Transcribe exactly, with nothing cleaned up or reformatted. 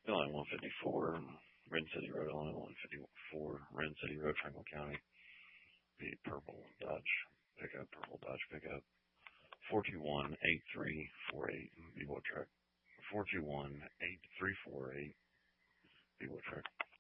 Illinois one fifty-four, Red City Road, Illinois one fifty-four, Red City Road, Franklin County. Be purple Dodge pickup, purple Dodge pickup. four two one, eight three four eight, B-Boy truck. four two one, eight three four eight, B-Boy truck.